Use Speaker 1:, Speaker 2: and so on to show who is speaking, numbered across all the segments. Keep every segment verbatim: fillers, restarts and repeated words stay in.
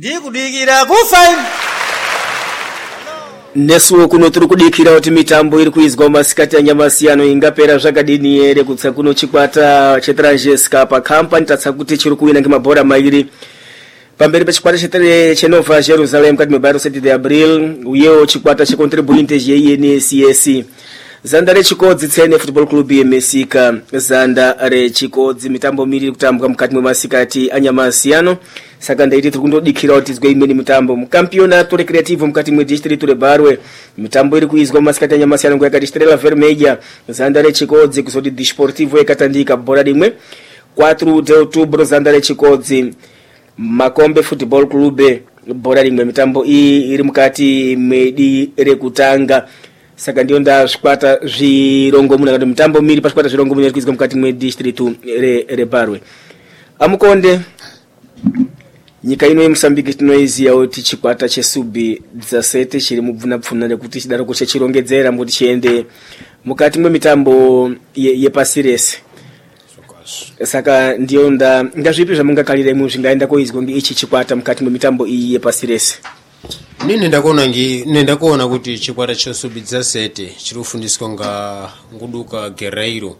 Speaker 1: ndikudikira kufa
Speaker 2: nesuwo kuno turi kudikira kuti mitambo iri kuizwa masikati anyamasiyano ingapera zvakadini ere kutsa kuno chikwata chetranjeska pakhampani tatsa kuti chiri kuwina ngemabhora mairi pamberi pechikwata chetere chenova jerusalem kati mebaro sete de abril uyewo chikwata checontribuinte jeNSS zanda rechikodzi tsene football club yemesika zanda rechikodzi mitambo miri kutambwa mukati mwemasikati anyamasiyano saka ndaiti tiri kundodikira kuti tizwe imweni mitambo mukampiyonato recreativo mukati mwedistrict rebarwe mitambo iri kuizwa masikati anyamasiyano nguyakati Estrela Vermelha zanda rechikodzi kuzoti Desportivo yakatandika bhora rimwe quatro de outubro zanda rechikodzi Makombe Football Club bhora rimwe mitambo iyi iri mukati mwedi rekutanga saka ndiyo nda zvikwata zvirongomuna kuti mitambo miri pasvikwata zvirongomuna iri kuizwa mukati mwedistrict rebarwe amukonde nyika ino yeMozambique tinoiziya kuti chikwata chesubi dzasete chiri mubvunapfuna nekuti chidaroko chechirongedzera kuti chiende mukati mwemitambo yepasi rese saka ndiyo nda ngazvipi zvamungakalira imwe zvingaenda koizwa ngeichi chikwata mukati mwemitambo iyi yepasi rese.
Speaker 3: Nini ndakuona ngi nendakuona kuti chikwata chesubi dzasete chiri kufundiswa nga nguduka Guerreiro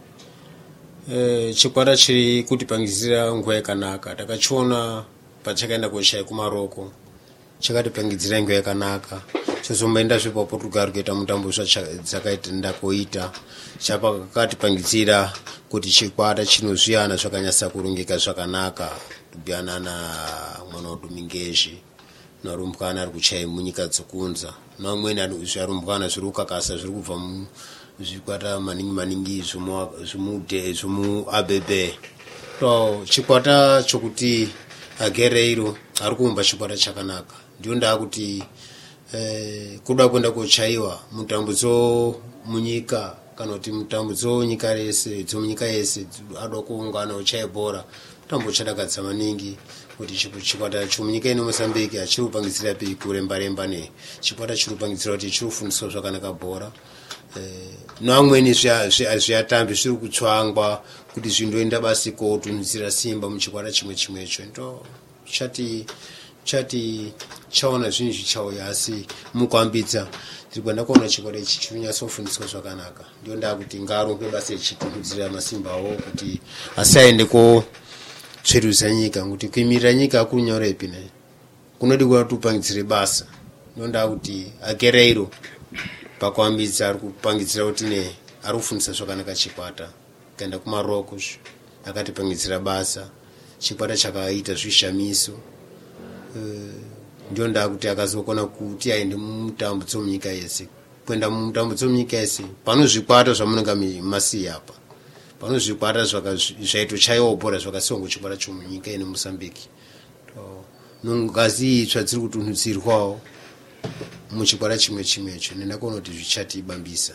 Speaker 3: eh chikwata chiri kuti pangizira nguwa yakanaka takachiona pachakaenda kushaya kumaroko chakati pangizira nguwa yakanaka chozombaenda zvipo Portugal kuita mutambo zvakaita ndakoita chapa kakati pangizira kuti chikwata chinozviyana zvakanyasa kurungika zvakanaka kubyana na mwana Domingues narumbwana ari kuchaya munyika dzokunza namweni ari zvarumbwana zviri kukakasa zviri kubva mu zvikwata maningi maningi zvomu zvomude zvomu abebe to chikwata chokuti Guerreiro ari kuumba chikwata chakanaka ndio nda kuti eh kuda kwenda kochaiwa mutambudzo munyika kana kuti mutambudzo nyika rese dzomunyika yese adokuungana uchaya bhora mutambo chadakadza maningi kuti chikwata chomunyika ino Mozambique achiri kupangidzira pe kuremba remba ne chikwata chiri kupangidzira kuti chiri kufundiswa zvakanaka bhora eh namweni zva zviatambi zviri kutsvangwa kuti zvindoenda basi kotunzira simba muchikwata chimwe chimwecho ndo chati chati chaona zvinhu zvichauya asi mukwambidza tiri kwenda kuona chikwata ichi chinyasa kufundiswa zvakanaka ndio ndakuti ngarumbe basi chitunzira masimbawo kuti asaende ko tsveruza nyika kuti kuimirira nyika akunyorepi ne kunodi kutupangidzire basa nonda kuti Guerreiro pakwambidza ari kupangidzira kuti ne ari kufundisa zvakanaka chikwata kaenda kumaroko akati pangidzira basa chikwata chakaita zvishamiso ndio nda kuti akazokona kuti aende mutambo dzomunyika yese kwenda mutambo dzomunyika yese pano zvikwata zvamunanga masi apa pano zvikwata zvakaito chaiwa bhora zvakasongo chikwata chomunyika ine Mozambique to nungazi itsva dziri kutunhudzirwawo muchikwata chimwe chimwecho nendakuona kuti zvichati bambisa.